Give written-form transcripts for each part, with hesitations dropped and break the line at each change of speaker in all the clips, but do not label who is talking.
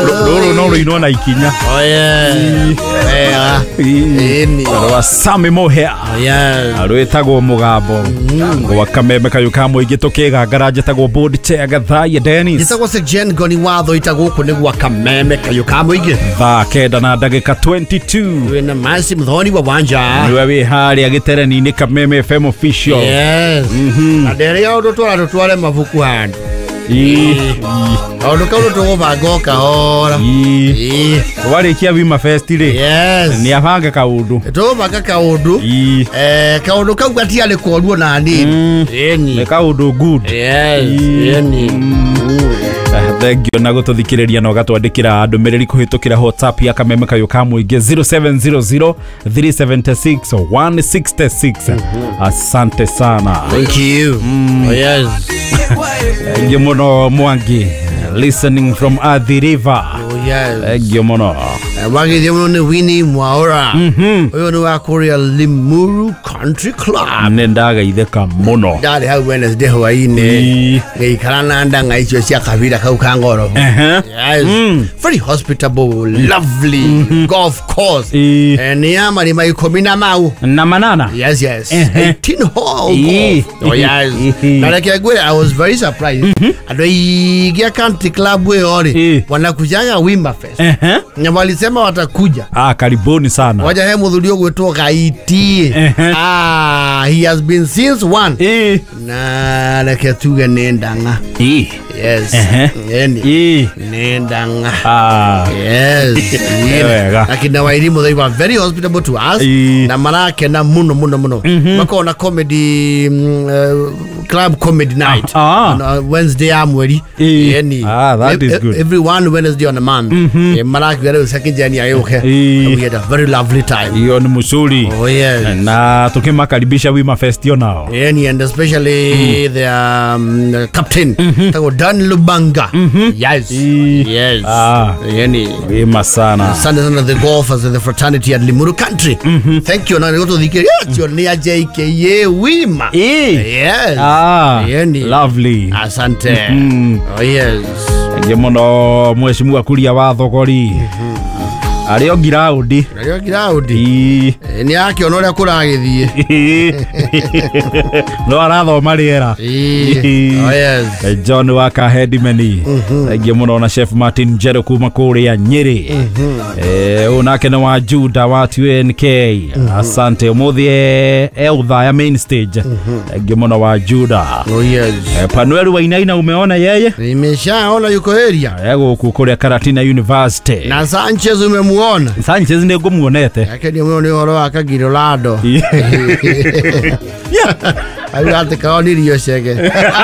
no ino ikinya.
Oh yeah.
Ini. Wa Sami Mohair.
Yeah.
Arwetagwo mugambo. Ngo Kameme kayo kamwe igitokega garage tagwo board chair gathaya Dennis.
Gitagwo section goni watho itagwo kunegwa Kameme kayo kamwe ige.
Thaa kenda na ndagika 22.
Wena Masi Mthoni wa wanja.
Niwe wi hari agitereni ni Kameme FM official.
Yes. Adere ya tutware mavuku handu. Ondo kauno to bagoka hora.
Wari kia Wima Festival.
Yes.
Ni abanga kaundu.
To baga kaundu. Kaundu kagwati ale koruo na nini.
Ni kaundu good.
Yes.
Thank you na gututhikireria no gatwandikira ndumiriri kuhitukira WhatsApp ya Kameme kayo kamwige 0700 376 166. Asante sana.
Thank you. Oh yes.
Gemono Mwangi listening from Athi River.
Oh yes.
Gemono
Mwangi gemono ni Winnie Mwaura. Oyo ni wa Korea Limuru Country Club.
Nendaga itheka muno.
Dali ha Wednesday Hawaii. Ngeikana ndanga icho cia kabira kau kangoro. Yes. Very hospitable, lovely golf course. Ni ama ni mai komina mau.
Na manana.
Yes. 18 hole. Oh yes. I was very surprised. Adoi country club we ori wanakujaga Wima Fest. Na walisema watakuja.
Karibuni sana.
Waja he mudhulio gweto Gaiti. He has been since one. Na leketuga nendanga. Yes. Nendanga. Yes. Akina wairimu they were very hospitable to us. Na marake na muno. Wako na comedy club comedy night on Wednesday amweri.
That is good.
Every one Wednesday on a month. Marake very second January ayoke. We had a very lovely time.
Iyo ni musuri.
Oh yes.
Na tukimakaribisha Wima Fest nao.
And especially the captain Dan Lubanga. Yes.
Wima sana.
Sana the golfers and the fraternity at Limuru country. Thank you. Na ngoto dhikiri ni JKA Wima. Yes.
Lovely.
Asante. Oh yes.
Ngemono mheshimiwa kuria wa thogori. Ario giraudi. Ni yake onore kuragithie. No arathoma riera. Oh yes. John Waka Hedimeni. Ngemono na chef Martin Jero kuma kuria Nyeri. Unake na wa Juda wa TNK. Asante umuthie Eltha ya main stage. Ngemono wa Juda.
Oh yes.
Panuel wa Inaina umeona yeye?
Nimeshaona yuko area.
Yego kukuria Karatina University.
Na Sanchez umemuona?
Sanchez ni ngomuonete.
Yake ni muone horo akagirolado. Ayo ate kaoni rio shege.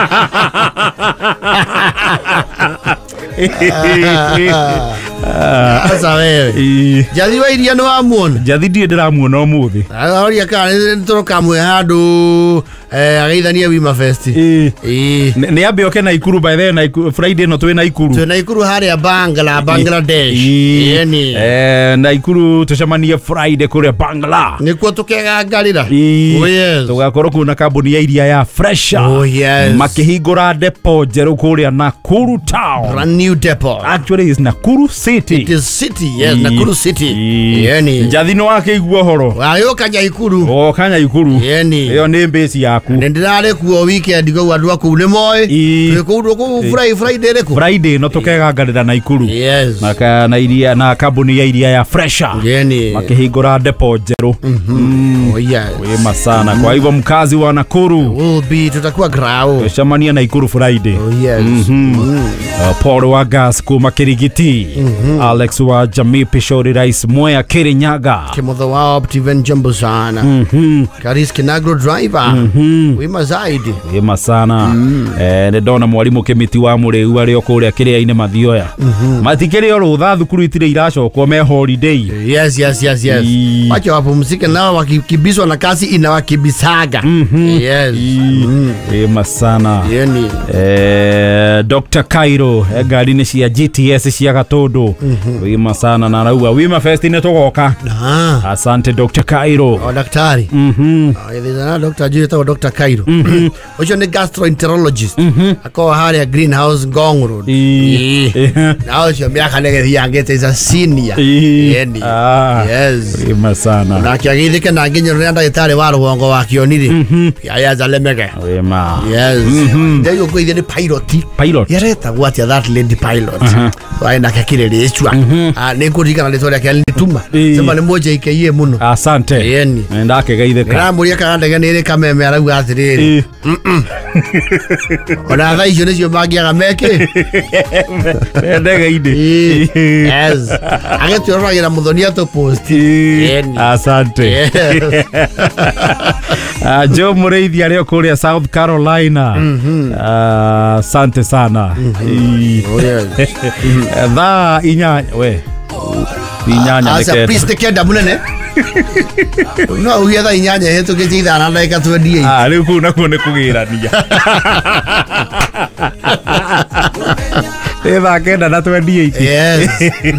Asa wewe. Jathi wa iria no amuona.
Jathi die ndiramuona umuthi.
Ari akane ntoroka mwe handu ageithania Wima Fest.
Ni ambe oke na Ikuru by then na Friday no twe na Ikuru.
Twe na Ikuru haria Bangladesh.
Na Ikuru tucemanie Friday kure Bangla.
Nikuo tukega ngarira.
Oh yes. Tugakorwo kuna kambuni ya iria ya Fresher.
Oh yes.
Makihingura depot jeru kuria Nakuru town.
Brand new depot.
Actually is Nakuru city.
It is city. Yes, Nakuru city.
Jathi no wake igwo horo.
Ayo kanya Ikuru.
Oh kanya Ikuru. Iyo ni base yaku.
Ndirare kuo weekend go andu aku ne moy. Twikundo ku Friday reku.
Friday no tukega ngarira na Ikuru.
Yes.
Maka na iria na kambuni ya iria ya Fresher. Makihingura depot jeru.
Oh yes.
Wema sana. Kwa hivyo mkazi wa Nakuru
will be tutakuwa grao.
Tushamania na Ikuru Friday.
Oh yes.
Paul wa gas kuma Kirigiti. Alex wa Jamii Pishori Rais Mwea Kirinyaga.
Kimotho wa Optiven Jumbo sana. Karis Kinagro driver. Wima zaidi.
Wema sana. Ne dona mwalimu Kimiti wa Mureu ari okuria kiria ine mathioya. Matikiri oro utha thukuru itire iracokwo me holiday.
Yes. Wacha wapumzike nao wakibiswa na kazi inawakibisaga. Yes.
Wema sana. Dr. Cairo gari ni cia GTS cia Gatondo. Cairo wima sana na rauga wima fest ni togoka asante Dr. Cairo
daktari yethana Dr. Jito Dr. Cairo ocho ni gastroenterologist ako hali ya greenhouse Ngong Road na ocho miaka nege yangete is a senior yani yes
wima sana
na kiagithike na nginyo renda itare wa rugongo wa kioniri ya zalemege
wima
yes ndio go ile pilot yareta what that lady pilot waenda kakire lechwa nikudikana letora kali tuma sema ni moja ikeye muno
asante
yeni
ndake gaitheka
ngamuria kanda gani kameme arauga atiriri ona thaicio nicio mangiaga meke
ndege inde
yes ageturagira muthonia to post yeni
asante Joe Mureithi alio kuria South Carolina asante sana dha inya we inyanya
asa please kenda munene no uyetha inyanya hetu githana na ika 28
riu ku nakuo ni kugirania Eva kenda na 28
yes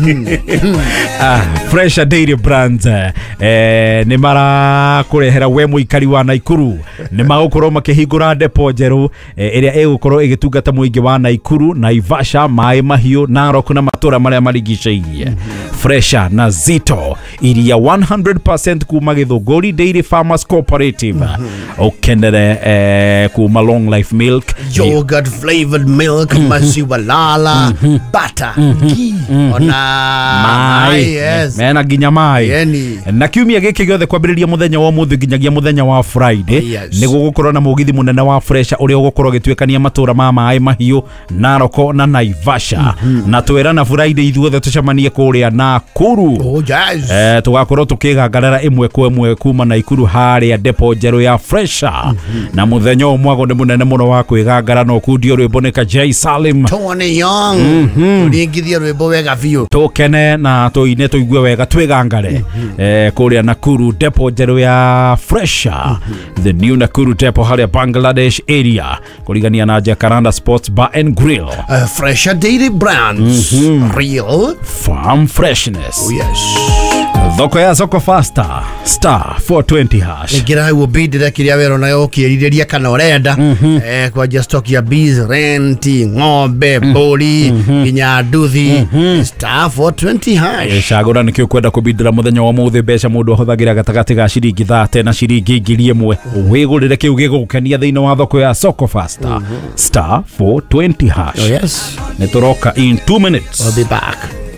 Fresh Dairy Brands ni mara kurehera we muikari wa Naikuru ni magukorwo makihingura depo njeru iria egukorwo igitungata muingi wa Naikuru Naivasha Mai Mahiu Narok na matura maria marigicairie Fresh na Zito iria 100% kuma Githunguri Dairy Farmers Cooperative ukendere kuma Long Life Milk
yogurt flavored milk maziwa lala butter ghee ona
mai
yes
mena ginya mai
yani
na kiumia giki giothe kwambiriria muthenya wa muthu nginyagia muthenya wa Friday ni gugukorwo na mugithi munene wa Fresh uria ugukorwo gitwekania matura ma Mai Mahiu Naroko na Naivasha na twera na Friday ithuothe tucemanie kuria Nakuru
oh yes
tugakorwo tukigangarara imwe kwa imwe kuma Naikuru haria depo njeru ya Fresh na muthenya umwago ni munene muno wa kwigangara no kundio rwiboneka Jay Salim
Tony Young ringithia rwimbo wega biu
tukene na tuine tuigue wega twigangare kuria Nakuru depo njeru ya Fresh the new Nakuru depo haria Bangladesh area kurigania na Jacaranda Sports Bar and Grill
Fresh Dairy Brands real
farm freshness
oh yes
thoko ya soko faster star 420 hash
ngira huo bidira kiria wero nayo ukiriria kana urenda kwa just stock ya bees rent ng'ombe boli ginya nduthi star 420 hash
shagura nikio kwenda kubidira muthenya wa muthe besha mundu ahuthagira gatagati ga ciringi 30 na ciringi 1000 wigurire kiu gigukenia thiini wa thoko ya soko faster star 420 hash
oh yes
nituroka in 2 minutes
I'll be back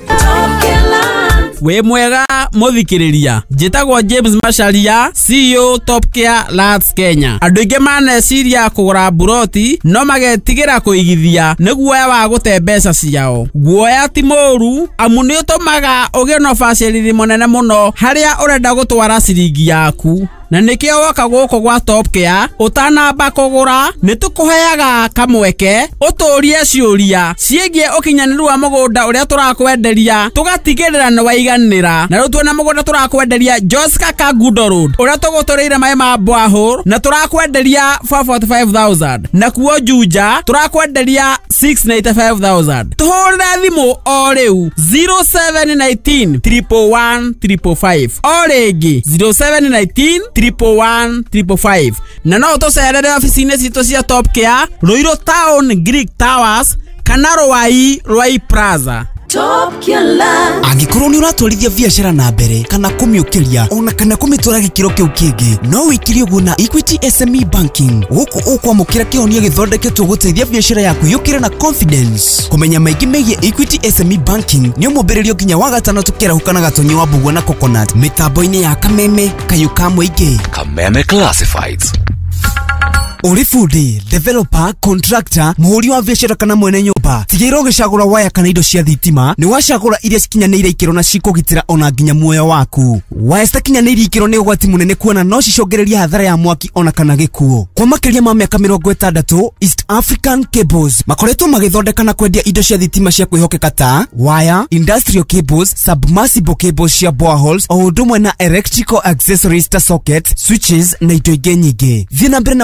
we mwega muthikiriria njitagwo James Macharia CEO Top Care Lats Kenya andu inge maneciria kugura buroti no magetigira kuigithia niguoya wa gute mbeca ciao guoya ti moru amu ni utumaga ugie no facility monene muno haria urenda gutwara ciringi yaku na nikio woka guko gwa Top Care utanamba kugura nitukuheaga kamweke uturie ciuria ciegie ukinyaniru wa mugunda uria turakwenderia tugatigirira ni waiganira na rutwe na mugunda turakwenderia Joska Kagudo Road uria tugutureire mai ma borehole na turakwenderia 445,000 na kuo Juja turakwenderia 695,000 tuhurira thimu o riu 0719 111 o ringi 0719 111 na no tucerere ofisini citu cia Top Care Ruiru Town Greek Towers kana Rwai Plaza
Top Care.
Angikorwo ni uratwarithia biashara na mbere kana kumiukiria ona kana kumitwara gikiro kiu kingi no wikirie uguo na Equity SME Banking guku ukwamukira kihonia githondeketwo guteithia biashara yaku yukire na confidence kumenya maigi megie Equity SME Banking ni umubiririo ginya wa gatano tukera hukana gatonyi wa Mbugua na Coconut mitambo-ini ya Kameme Kayuka Muingi
Kameme Classifieds
uri fundi developer contractor muhuri wa biashara kana mwene nyumba tigira ugicagura waya kana indo cia thitima ni wacagura iria cikinyanĩire ikiro na cikugitira ona nginya muoyo waku waya citakinyanĩire ikiro ni ugwati munene kuona no cicogereria hathara ya mwaki ona kana gikuo kwa makiria ma miaka 60 East African Cables makoretwo magithondeka na kwendia indo cia thitima cia kwihokeka ta wire industrial cables submersible cables cia boreholes o ũndũ ũmwe na electrical accessories ta socket switches na indo ingĩ nyingĩ thina mbere na gucagura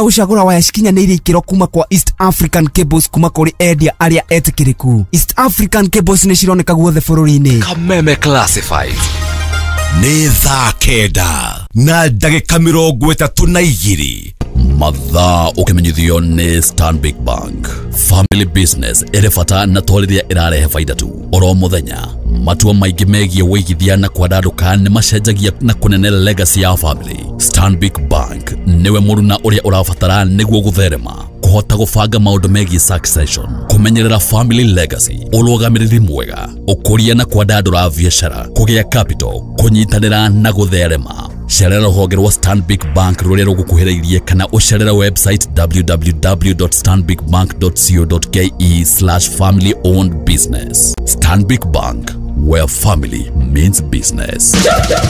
waya cikinyanĩirie ikĩro kuma kwa East African Cables kuma kũrĩ endia arĩa etĩkĩrĩku. East African Cables nĩ cironeka guothe bũrũri-inĩ.
Kameme Classifieds.
Nĩ thaa kenda na ndagĩka 32 mathaa ũkĩmenyithio nĩ Stanbic Bank. Family business ĩrĩ bata na twarĩrĩa ĩrarehe faida tu oro mũthenya. Matua maingĩ megiĩ wĩigithia na kwandandũka nĩ macenjagia na kũnene legacy ya family. Stanbic Bank nĩwe mũruna ũrĩa ũrabatara nĩguo gũtherema, kũhota gũbanga maũndũ megiĩ succession, kũmenyerera family legacy, ũrũgamĩrĩri mwega, ũkũria na kwandandũra biacara, kũgĩa capital, kũnyitanĩra na gũtherema. Cerera rũhonge rwa Stanbic Bank rũrĩa rũgũkuhĩrĩirie kana ũcerera website www.stanbicbank.co.ke/family owned business. Stanbic Bank, where family means business.